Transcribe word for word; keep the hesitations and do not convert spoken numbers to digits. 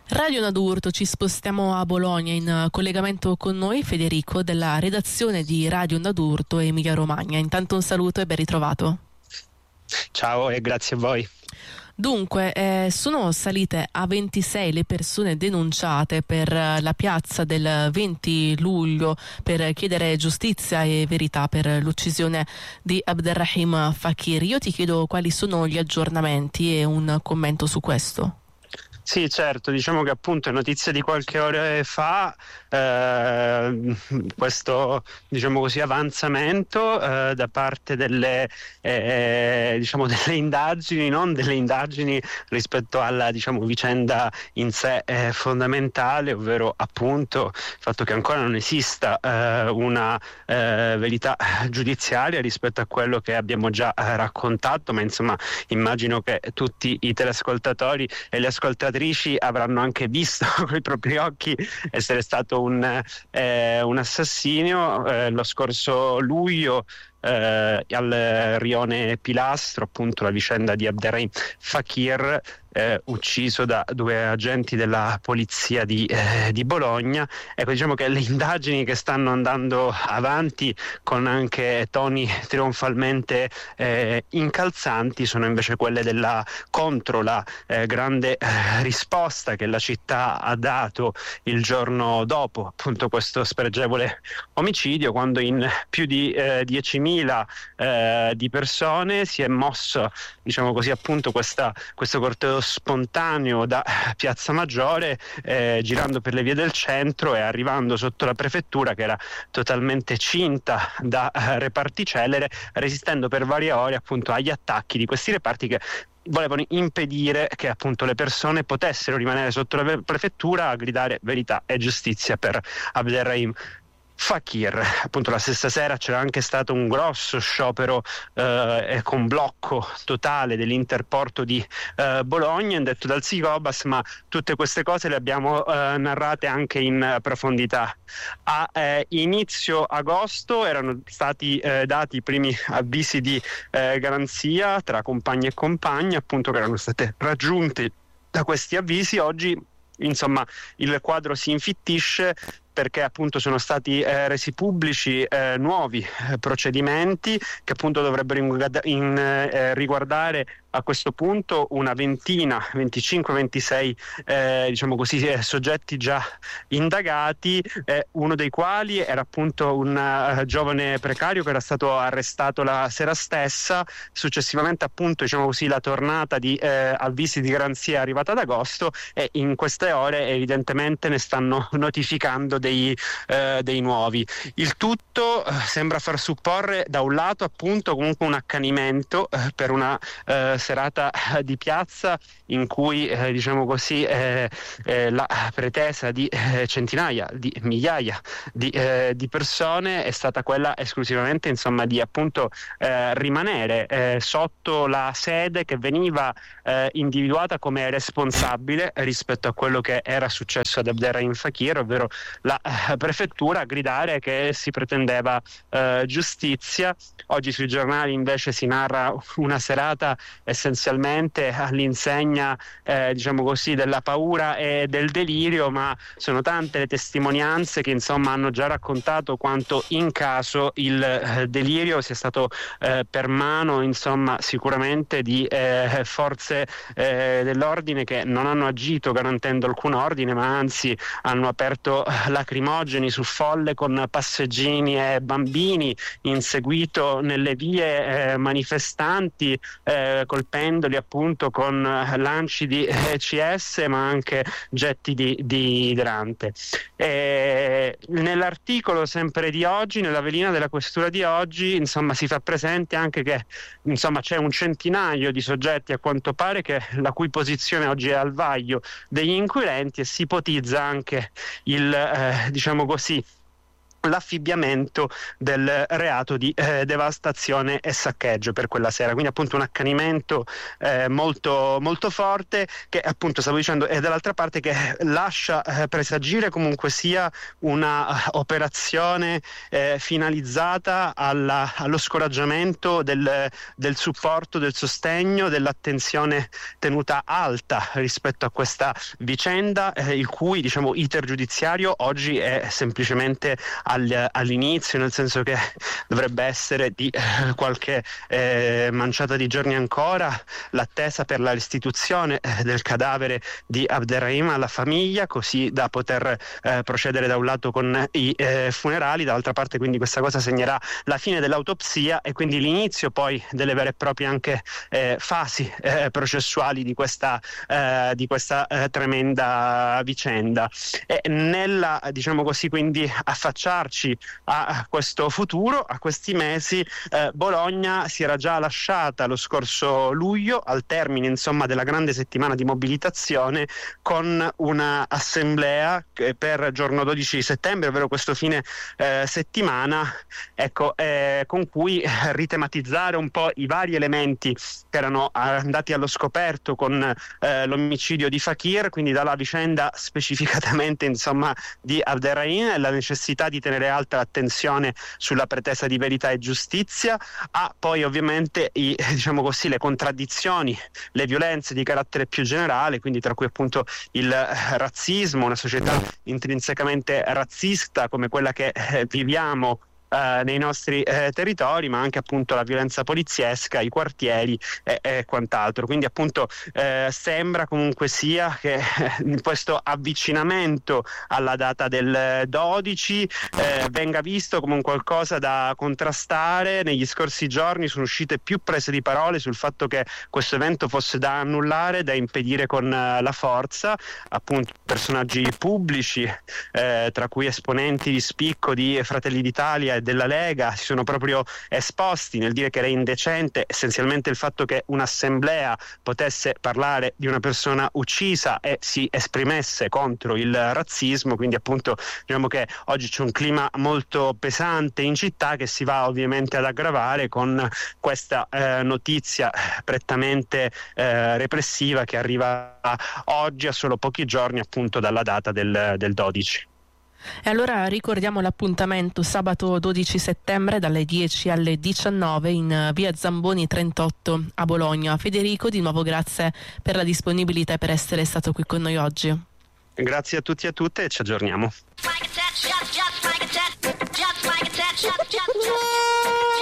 Radio Nadurto, ci spostiamo a Bologna, in collegamento con noi Federico della redazione di Radio Nadurto Emilia Romagna. Intanto un saluto e ben ritrovato. Ciao e grazie a voi. Dunque, eh, sono salite a ventisei le persone denunciate per la piazza del venti luglio per chiedere giustizia e verità per l'uccisione di Abderrahim Fakir. Io ti chiedo quali sono gli aggiornamenti e un commento su questo. Sì, certo, diciamo che appunto è notizia di qualche ora fa eh, questo, diciamo così, avanzamento eh, da parte delle, eh, diciamo, delle indagini, non delle indagini rispetto alla, diciamo, vicenda in sé eh, fondamentale, ovvero appunto il fatto che ancora non esista eh, una eh, verità giudiziaria rispetto a quello che abbiamo già eh, raccontato, ma insomma immagino che tutti i teleascoltatori e le ascoltatrici avranno anche visto con i propri occhi essere stato un, eh, un assassinio eh, lo scorso luglio eh, al rione Pilastro, appunto la vicenda di Abderrahim Fakir, eh, ucciso da due agenti della polizia di, eh, di Bologna. Ecco, diciamo che le indagini che stanno andando avanti con anche toni trionfalmente eh, incalzanti sono invece quelle della contro la eh, grande eh, risposta che la città ha dato il giorno dopo appunto questo spregevole omicidio, quando in più di eh, diecimila eh, di persone si è mosso, diciamo così, appunto questa, questo corteo spontaneo da Piazza Maggiore, eh, girando per le vie del centro e arrivando sotto la prefettura, che era totalmente cinta da eh, reparti celere, resistendo per varie ore appunto agli attacchi di questi reparti che volevano impedire che appunto le persone potessero rimanere sotto la prefettura a gridare verità e giustizia per Abderrahim Fakir. Appunto la stessa sera c'era anche stato un grosso sciopero eh, con blocco totale dell'interporto di eh, Bologna, indetto dal Sigobas, ma tutte queste cose le abbiamo eh, narrate anche in profondità. A eh, inizio agosto erano stati eh, dati i primi avvisi di eh, garanzia tra compagni e compagni, appunto, che erano state raggiunte da questi avvisi. Oggi insomma il quadro si infittisce, perché appunto sono stati eh, resi pubblici eh, nuovi eh, procedimenti che appunto dovrebbero in, in, eh, riguardare a questo punto una ventina, venticinque ventisei eh, diciamo così, eh, soggetti già indagati, eh, uno dei quali era appunto un uh, giovane precario che era stato arrestato la sera stessa. Successivamente appunto, diciamo così, la tornata di eh, avvisi di garanzia è arrivata ad agosto, e in queste ore evidentemente ne stanno notificando dei, eh, dei nuovi. Il tutto eh, sembra far supporre da un lato appunto comunque un accanimento eh, per una eh, serata di piazza in cui eh, diciamo così eh, eh, la pretesa di eh, centinaia, di migliaia di, eh, di persone è stata quella esclusivamente, insomma, di appunto eh, rimanere eh, sotto la sede che veniva eh, individuata come responsabile rispetto a quello che era successo ad Abderrahim Fakir, ovvero la eh, prefettura, a gridare che si pretendeva eh, giustizia. Oggi sui giornali invece si narra una serata essenzialmente all'insegna eh, diciamo così della paura e del delirio, ma sono tante le testimonianze che insomma hanno già raccontato quanto in caso il eh, delirio sia stato eh, per mano, insomma, sicuramente di eh, forze eh, dell'ordine che non hanno agito garantendo alcun ordine, ma anzi hanno aperto lacrimogeni su folle con passeggini e bambini, inseguito nelle vie eh, manifestanti, eh, colpendoli appunto con lanci di C S, ma anche getti di, di idrante. E nell'articolo sempre di oggi, nella velina della questura di oggi, insomma, si fa presente anche che insomma c'è un centinaio di soggetti, a quanto pare, che la cui posizione oggi è al vaglio degli inquirenti, e si ipotizza anche il eh, diciamo così l'affibbiamento del reato di eh, devastazione e saccheggio per quella sera, quindi appunto un accanimento eh, molto, molto forte che appunto stavo dicendo, e dall'altra parte che lascia eh, presagire comunque sia una uh, operazione eh, finalizzata alla, allo scoraggiamento del, del supporto, del sostegno, dell'attenzione tenuta alta rispetto a questa vicenda, eh, il cui diciamo iter giudiziario oggi è semplicemente all'inizio, nel senso che dovrebbe essere di eh, qualche eh, manciata di giorni ancora l'attesa per la restituzione eh, del cadavere di Abderrahim alla famiglia, così da poter eh, procedere da un lato con i eh, funerali, dall'altra parte quindi questa cosa segnerà la fine dell'autopsia e quindi l'inizio poi delle vere e proprie anche eh, fasi eh, processuali di questa, eh, di questa eh, tremenda vicenda. E nella, diciamo così, quindi affacciarci a questo futuro, a questi mesi, eh, Bologna si era già lasciata lo scorso luglio, al termine insomma della grande settimana di mobilitazione, con una assemblea per giorno dodici settembre, ovvero questo fine eh, settimana, ecco, eh, con cui ritematizzare un po' i vari elementi che erano andati allo scoperto con eh, l'omicidio di Fakir, quindi dalla vicenda specificatamente insomma di Abderrahim e la necessità di tenere alta l'attenzione sulla pretesa di verità e giustizia, a poi ovviamente i, diciamo così, le contraddizioni, le violenze di carattere più generale, quindi tra cui appunto il razzismo, una società intrinsecamente razzista come quella che eh, viviamo Uh, nei nostri eh, territori, ma anche appunto la violenza poliziesca, i quartieri e, e quant'altro. Quindi appunto eh, sembra comunque sia che eh, questo avvicinamento alla data del dodici eh, venga visto come un qualcosa da contrastare. Negli scorsi giorni sono uscite più prese di parole sul fatto che questo evento fosse da annullare, da impedire con uh, la forza. Appunto personaggi pubblici, eh, tra cui esponenti di spicco di Fratelli d'Italia e della Lega, si sono proprio esposti nel dire che era indecente essenzialmente il fatto che un'assemblea potesse parlare di una persona uccisa e si esprimesse contro il razzismo. Quindi appunto diciamo che oggi c'è un clima molto pesante in città, che si va ovviamente ad aggravare con questa eh, notizia prettamente eh, repressiva che arriva oggi, a solo pochi giorni appunto dalla data del, del dodici. E allora ricordiamo l'appuntamento sabato dodici settembre dalle dieci alle diciannove in via Zamboni trentotto a Bologna. Federico, di nuovo grazie per la disponibilità e per essere stato qui con noi oggi. Grazie a tutti e a tutte e ci aggiorniamo.